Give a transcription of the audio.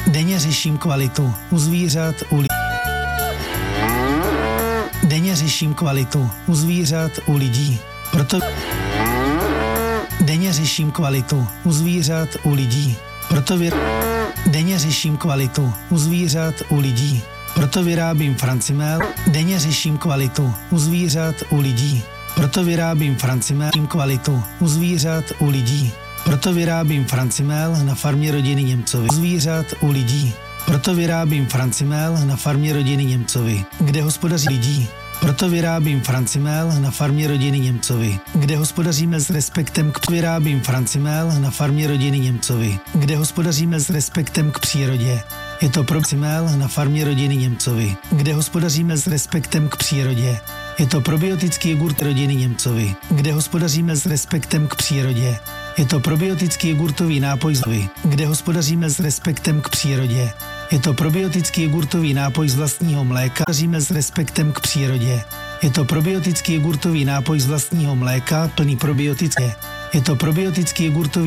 Denně řeším kvalitu u zvířat, u lidí. Denně řeším kvalitu u zvířat, u lidí. Proto denně řeším kvalitu u zvířat, u lidí. Denně řeším kvalitu u zvířat, u lidí. Proto vyrábím Francimel. Denně řeším kvalitu u zvířat, u lidí. Proto vyrábím Francimel. Kvalitu u zvířat, u lidí. Proto vyrábím Francimel na farmě rodiny Němcovi. Zvířat, u lidí. Proto vyrábím Francimel na farmě rodiny Němcovi, kde hospodaří lidí. Proto vyrábím Francimel na farmě rodiny Němcovi, kde hospodaříme s respektem k vyrábím Francimel na farmě rodiny Němcovi, kde hospodaříme s respektem k přírodě. Je to Francimel na farmě rodiny Němcovi, kde hospodaříme s respektem k přírodě. Je to probiotický jogurt rodiny Němcovi, kde hospodaříme s respektem k přírodě. Je to probiotický jogurtový nápoj z Vy, kde hospodaříme s respektem k přírodě. Je to probiotický jogurtový nápoj z vlastního mléka, hospodaříme s respektem k přírodě. Je to probiotický jogurtový nápoj z vlastního mléka, plný probiotické. Je to probiotický jogurtový